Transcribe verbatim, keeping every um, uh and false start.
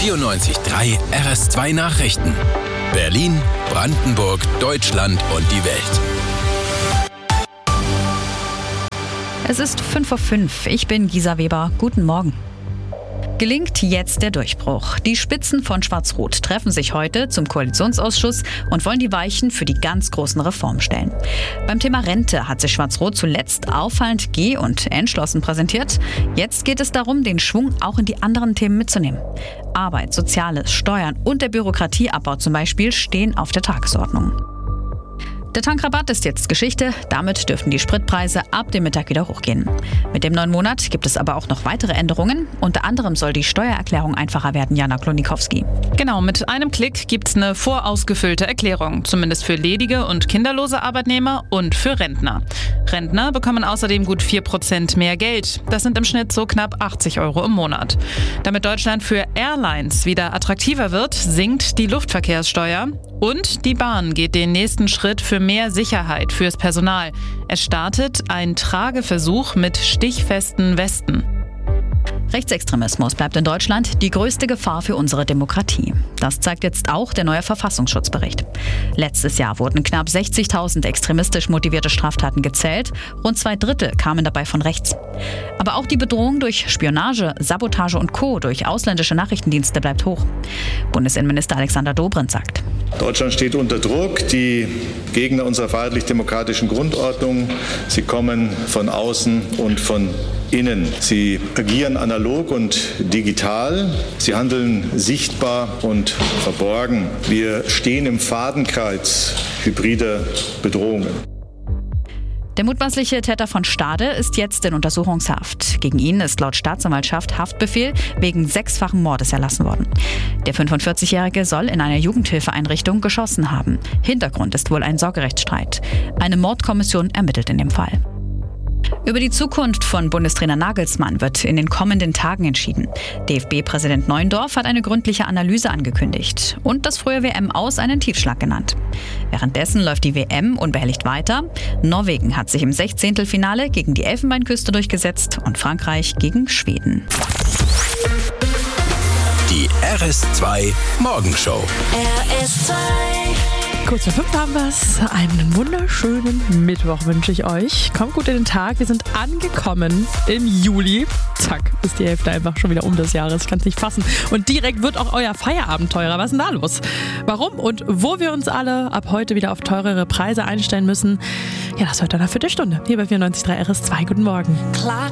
vierundneunzig Komma drei R S zwei Nachrichten. Berlin, Brandenburg, Deutschland und die Welt. Es ist fünf Uhr fünf. Ich bin Gisa Weber. Guten Morgen. Gelingt jetzt der Durchbruch. Die Spitzen von Schwarz-Rot treffen sich heute zum Koalitionsausschuss und wollen die Weichen für die ganz großen Reformen stellen. Beim Thema Rente hat sich Schwarz-Rot zuletzt auffallend geh- und entschlossen präsentiert. Jetzt geht es darum, den Schwung auch in die anderen Themen mitzunehmen. Arbeit, Soziales, Steuern und der Bürokratieabbau zum Beispiel stehen auf der Tagesordnung. Der Tankrabatt ist jetzt Geschichte. Damit dürften die Spritpreise ab dem Mittag wieder hochgehen. Mit dem neuen Monat gibt es aber auch noch weitere Änderungen. Unter anderem soll die Steuererklärung einfacher werden, Jana Klonikowski. Genau, mit einem Klick gibt es eine vorausgefüllte Erklärung. Zumindest für ledige und kinderlose Arbeitnehmer und für Rentner. Rentner bekommen außerdem gut vier Prozent mehr Geld. Das sind im Schnitt so knapp achtzig Euro im Monat. Damit Deutschland für Airlines wieder attraktiver wird, sinkt die Luftverkehrssteuer. Und die Bahn geht den nächsten Schritt für mehr Sicherheit fürs Personal. Es startet ein Trageversuch mit stichfesten Westen. Rechtsextremismus bleibt in Deutschland die größte Gefahr für unsere Demokratie. Das zeigt jetzt auch der neue Verfassungsschutzbericht. Letztes Jahr wurden knapp sechzigtausend extremistisch motivierte Straftaten gezählt. Rund zwei Drittel kamen dabei von rechts. Aber auch die Bedrohung durch Spionage, Sabotage und Co. durch ausländische Nachrichtendienste bleibt hoch. Bundesinnenminister Alexander Dobrindt sagt: Deutschland steht unter Druck. Die Gegner unserer freiheitlich-demokratischen Grundordnung, sie kommen von außen und von innen. Sie agieren analog und digital. Sie handeln sichtbar und verborgen. Wir stehen im Fadenkreuz hybrider Bedrohungen. Der mutmaßliche Täter von Stade ist jetzt in Untersuchungshaft. Gegen ihn ist laut Staatsanwaltschaft Haftbefehl wegen sechsfachen Mordes erlassen worden. Der fünfundvierzigjährige soll in einer Jugendhilfeeinrichtung geschossen haben. Hintergrund ist wohl ein Sorgerechtsstreit. Eine Mordkommission ermittelt in dem Fall. Über die Zukunft von Bundestrainer Nagelsmann wird in den kommenden Tagen entschieden. D F B-Präsident Neuendorf hat eine gründliche Analyse angekündigt und das frühe W M-Aus einen Tiefschlag genannt. Währenddessen läuft die W M unbehelligt weiter. Norwegen hat sich im Sechzehntelfinale gegen die Elfenbeinküste durchgesetzt und Frankreich gegen Schweden. Die R S zwei Morgenshow. R S zwei. Kurz vor fünf haben wir es. Einen wunderschönen Mittwoch wünsche ich euch. Kommt gut in den Tag. Wir sind angekommen im Juli. Zack, ist die Hälfte einfach schon wieder um des Jahres. Ich kann es nicht fassen. Und direkt wird auch euer Feierabend teurer. Was ist denn da los? Warum und wo wir uns alle ab heute wieder auf teurere Preise einstellen müssen, ja, das hört dann für die Stunde. Hier bei vierundneunzig Komma drei R S zwei. Guten Morgen. Klar